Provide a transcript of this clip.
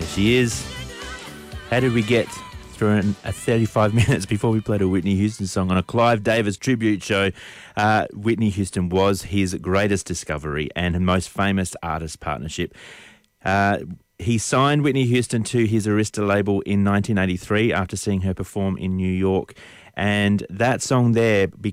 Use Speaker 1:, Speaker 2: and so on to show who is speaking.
Speaker 1: She is. How did we get through 35 minutes before we played a Whitney Houston song on a Clive Davis tribute show? Whitney Houston was his greatest discovery and most famous artist partnership. He signed Whitney Houston to his Arista label in 1983 after seeing her perform in New York. And that song there